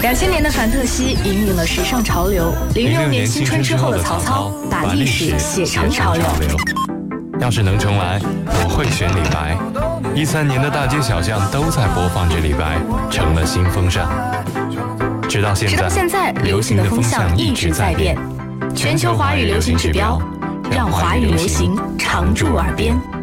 2000年的凡特西引领了时尚潮流，06年新春之后的曹操把历史写成潮流。 要是能重来，我会选李白。13年的大街小巷都在播放着李白，成了新风尚。直到现在，流行的风向一直在变。全球华语流行指标，让华语流行常驻耳边。